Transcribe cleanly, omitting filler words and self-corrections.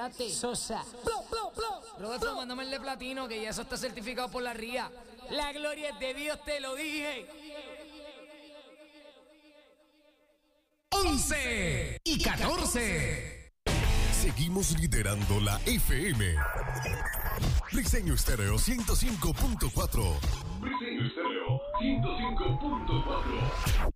Zárate, Sosa. Rodolfo, mándame el de platino, que ya eso está certificado por la RIA. La gloria es de Dios, te lo dije. 11 y 14. Seguimos liderando la FM. Briseño Estéreo 105.4. Briseño Estéreo 105.4.